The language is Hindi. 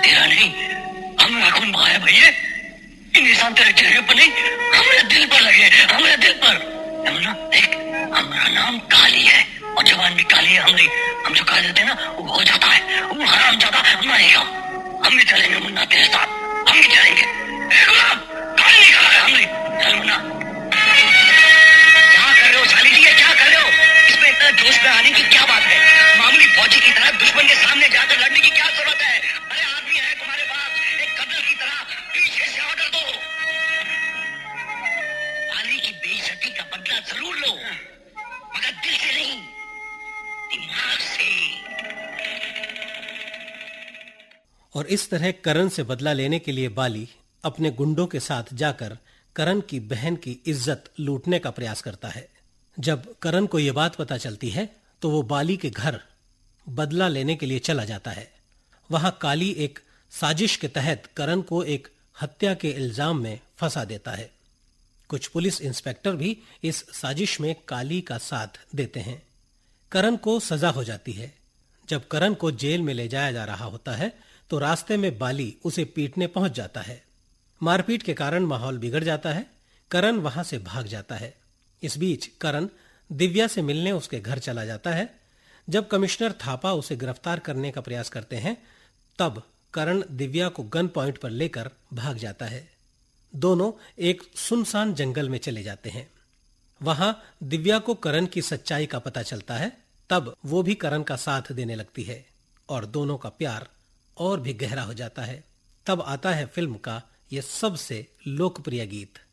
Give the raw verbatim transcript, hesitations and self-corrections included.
तेरा नहीं, हमारा खून बहाया भैया। इन निशान तेरे चेहरे पर नहीं, हमारे दिल पर लगे, हमारे दिल पर। यमुना देख, हमारा नाम काली है और जवान भी काली है हमारी। हम जो कह देते ना वो हो जाता है, वो हराम ज्यादा मरेगा। हम भी चलेंगे मुन्ना तेरे साथ, हम भी चलेंगे। काली नहीं कहा है हमने। चल मुन्ना। क्या कर रहे हो साली जी, क्या कर रहे हो? इसमें इतना जोश में आने की क्या बात है? मामूली फौजी की तरह दुश्मन के सामने जाकर लड़ने की क्या जरूरत है? अरे आदमी है तुम्हारे पास, एक कर्नल की तरह पीछे से ऑर्डर दो। काली की बेइज्जती का बदला जरूर लो, मगर दिल से नहीं, दिमाग से। और इस तरह करण से बदला लेने के लिए बाली अपने गुंडों के साथ जाकर करण की बहन की इज्जत लूटने का प्रयास करता है। जब करण को यह बात पता चलती है तो वो बाली के घर बदला लेने के लिए चला जाता है। वहां काली एक साजिश के तहत करण को एक हत्या के इल्जाम में फंसा देता है। कुछ पुलिस इंस्पेक्टर भी इस साजिश में काली का साथ देते हैं। करण को सजा हो जाती है। जब करण को जेल में ले जाया जा रहा होता है तो रास्ते में बाली उसे पीटने पहुंच जाता है। मारपीट के कारण माहौल बिगड़ जाता है। करण वहां से भाग जाता है। इस बीच करण दिव्या से मिलने उसके घर चला जाता है। जब कमिश्नर थापा उसे गिरफ्तार करने का प्रयास करते हैं तब करण दिव्या को गन पॉइंट पर लेकर भाग जाता है। दोनों एक सुनसान जंगल में चले जाते हैं। वहां दिव्या को करण की सच्चाई का पता चलता है। तब वो भी करण का साथ देने लगती है और दोनों का प्यार और भी गहरा हो जाता है। तब आता है फिल्म का यह सबसे लोकप्रिय गीत।